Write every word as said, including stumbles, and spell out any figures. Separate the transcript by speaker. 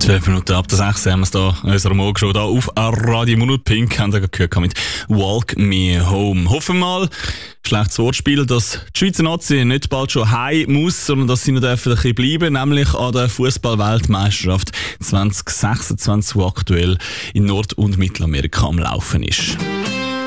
Speaker 1: zwölf Minuten ab der sechs haben wir es hier in unserer Morgenshow hier auf Radio Monut Pink, haben wir gehört mit Walk Me Home. Hoffen wir mal, schlechtes Wortspiel, dass die Schweizer Nazi nicht bald schon heim muss, sondern dass sie noch ein bisschen bleiben, nämlich an der Fußball-Weltmeisterschaft zwanzig sechsundzwanzig, die aktuell in Nord- und Mittelamerika am Laufen ist.